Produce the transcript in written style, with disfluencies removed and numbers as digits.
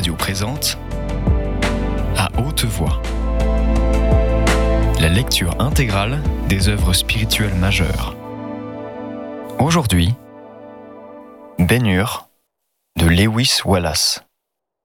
Radio présente À haute voix, la lecture intégrale des œuvres spirituelles majeures. Aujourd'hui, Ben-Hur de Lewis Wallace.